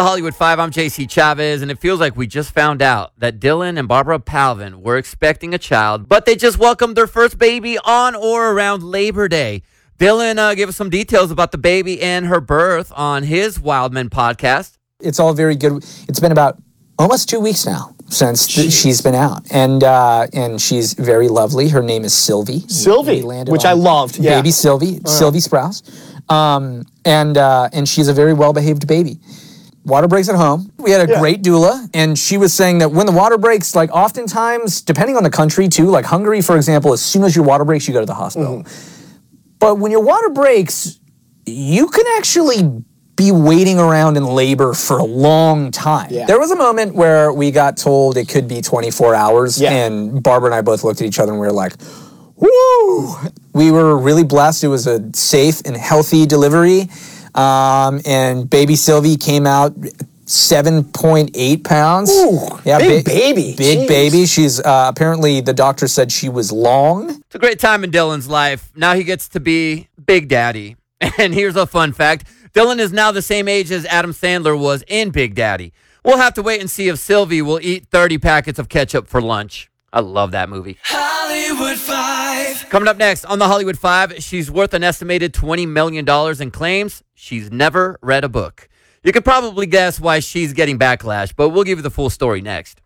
Hollywood 5, I'm JC Chavez, and it feels like we just found out that Dylan and Barbara Palvin were expecting a child, but they just welcomed their first baby on or around Labor Day. Dylan gave us some details about the baby and her birth on his Wild Men podcast. It's all very good. It's been about almost 2 weeks now since she's been out, and she's very lovely. Her name is Sylvie. Sylvie, which I loved. Yeah. Baby Sylvie, Sylvie Sprouse, and she's a very well-behaved baby. Water breaks at home. We had a great doula, and she was saying that when the water breaks, like oftentimes, depending on the country too, like Hungary, for example, as soon as your water breaks, you go to the hospital. Mm-hmm. But when your water breaks, you can actually be waiting around in labor for a long time. Yeah. There was a moment where we got told it could be 24 hours, and Barbara and I both looked at each other and we were like, woo! We were really blessed. It was a safe and healthy delivery. And baby Sylvie came out 7.8 pounds. Ooh, yeah, big baby. Big baby. She's apparently the doctor said she was long. It's a great time in Dylan's life. Now he gets to be Big Daddy. And here's a fun fact. Dylan is now the same age as Adam Sandler was in Big Daddy. We'll have to wait and see if Sylvie will eat 30 packets of ketchup for lunch. I love that movie. Hollywood 5. Coming up next on the Hollywood 5, she's worth an estimated $20 million in claims. She's never read a book. You could probably guess why she's getting backlash, but we'll give you the full story next.